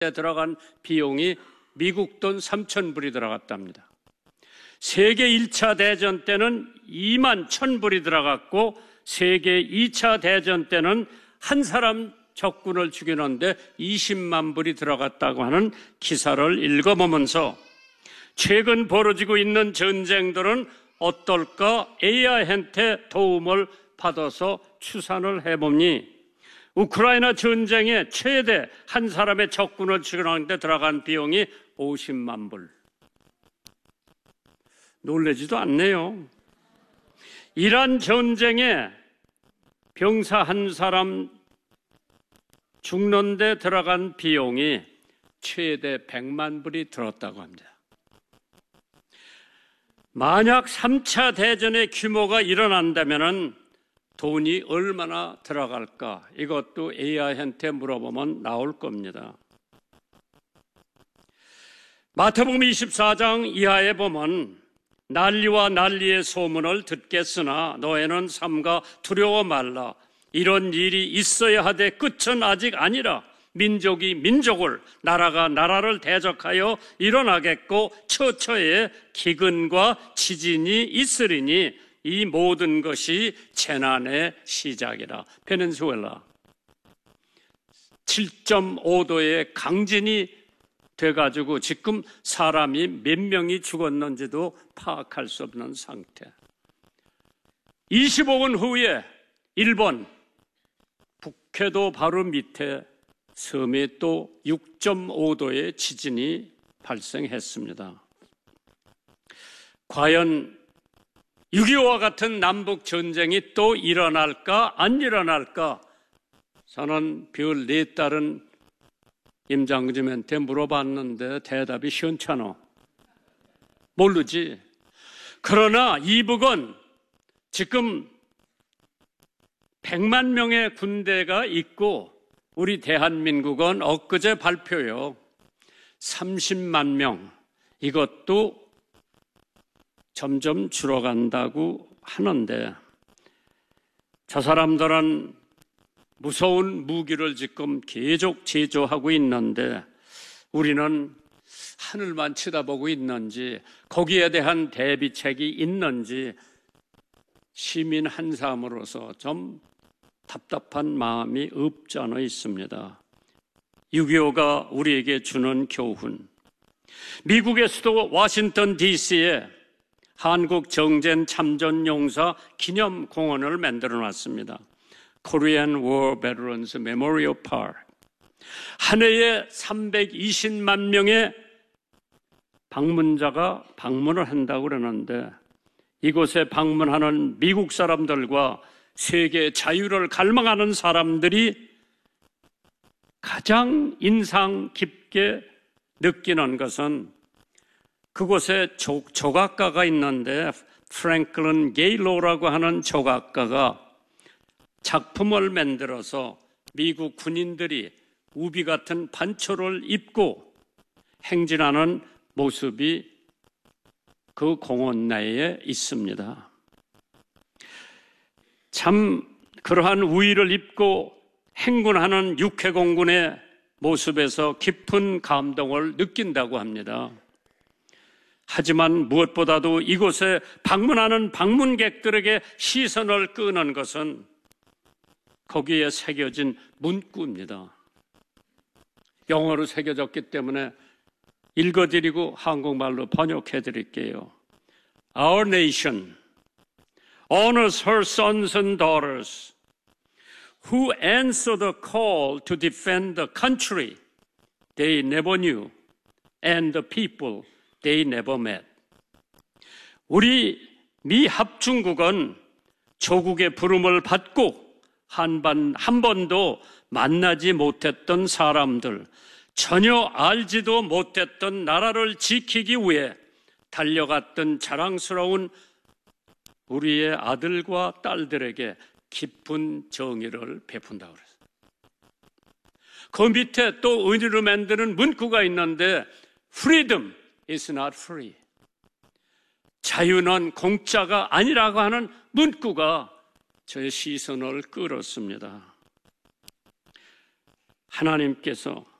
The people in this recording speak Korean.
들어간 비용이 미국 돈 3,000불이 들어갔답니다. 세계 1차 대전 때는 2만 1,000불이 들어갔고 세계 2차 대전 때는 한 사람 적군을 죽이는데 20만 불이 들어갔다고 하는 기사를 읽어보면서 최근 벌어지고 있는 전쟁들은 어떨까 AI한테 도움을 받아서 추산을 해보니 우크라이나 전쟁에 최대 한 사람의 적군을 죽이는 데 들어간 비용이 50만 불. 놀라지도 않네요. 이란 전쟁에 병사 한 사람 죽는 데 들어간 비용이 최대 100만 불이 들었다고 합니다. 만약 3차 대전의 규모가 일어난다면 돈이 얼마나 들어갈까? 이것도 AI한테 물어보면 나올 겁니다. 마태복음 24장 이하에 보면 난리와 난리의 소문을 듣겠으나 너희는 삼가 두려워 말라. 이런 일이 있어야 하되 끝은 아직 아니라 민족이 민족을 나라가 나라를 대적하여 일어나겠고 처처에 기근과 지진이 있으리니 이 모든 것이 재난의 시작이라. 베네수엘라 7.5도의 강진이 돼가지고 지금 사람이 몇 명이 죽었는지도 파악할 수 없는 상태. 25분 후에 일본 북해도 바로 밑에 섬에 또 6.5도의 지진이 발생했습니다. 과연 6.25와 같은 남북 전쟁이 또 일어날까 안 일어날까? 저는 별 4달은 임장님한테 물어봤는데 대답이 시원찮아. 모르지. 그러나 이북은 지금 100만 명의 군대가 있고 우리 대한민국은 엊그제 발표요 30만 명, 이것도 점점 줄어간다고 하는데 저 사람들은 무서운 무기를 지금 계속 제조하고 있는데 우리는 하늘만 쳐다보고 있는지 거기에 대한 대비책이 있는지 시민 한 사람으로서 좀 답답한 마음이 없지 않아 있습니다. 6.25가 우리에게 주는 교훈. 미국의 수도 워싱턴 DC에 한국 정전 참전용사 기념공원을 만들어 놨습니다. Korean War Veterans Memorial Park. 한 해에 320만 명의 방문자가 방문을 한다고 그러는데 이곳에 방문하는 미국 사람들과 세계 자유를 갈망하는 사람들이 가장 인상 깊게 느끼는 것은 그곳에 조각가가 있는데 프랭클린 게일로라고 하는 조각가가 작품을 만들어서 미국 군인들이 우비 같은 반초를 입고 행진하는 모습이 그 공원 내에 있습니다. 참 그러한 우의를 입고 행군하는 육해공군의 모습에서 깊은 감동을 느낀다고 합니다. 하지만 무엇보다도 이곳에 방문하는 방문객들에게 시선을 끄는 것은 거기에 새겨진 문구입니다. 영어로 새겨졌기 때문에 읽어드리고 한국말로 번역해드릴게요. Our nation honors her sons and daughters who answer the call to defend the country they never knew and the people they never met. 우리 미 합중국은 조국의 부름을 받고 한 번도 만나지 못했던 사람들, 전혀 알지도 못했던 나라를 지키기 위해 달려갔던 자랑스러운 우리의 아들과 딸들에게 깊은 정의를 베푼다고 그랬어요. 그 밑에 또 의리로 만드는 문구가 있는데 Freedom is not free. 자유는 공짜가 아니라고 하는 문구가 저의 시선을 끌었습니다. 하나님께서